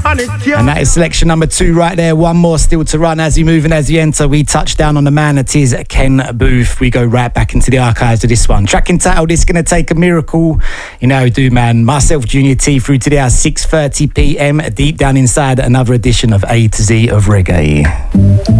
And that is selection number 2 right there. One more still to run as you move and as you enter. We touch down on the man that is Ken Booth. We go right back into the archives of this one. Track entitled It's Gonna Take a Miracle. You know how we do, man. Myself, Junior T, through to the hour 6:30 p.m. Deep down inside another edition of A to Z of Reggae.